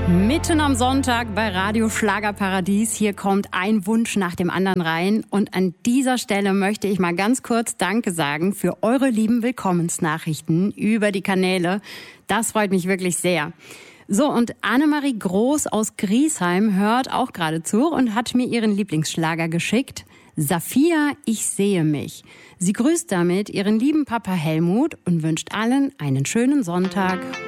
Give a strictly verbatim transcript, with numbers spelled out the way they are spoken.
Mitten am Sonntag bei Radio Schlagerparadies. Hier kommt ein Wunsch nach dem anderen rein. Und an dieser Stelle möchte ich mal ganz kurz Danke sagen für eure lieben Willkommensnachrichten über die Kanäle. Das freut mich wirklich sehr. So, und Annemarie Groß aus Griesheim hört auch gerade zu und hat mir ihren Lieblingsschlager geschickt. Safia, ich sehe mich. Sie grüßt damit ihren lieben Papa Helmut und wünscht allen einen schönen Sonntag.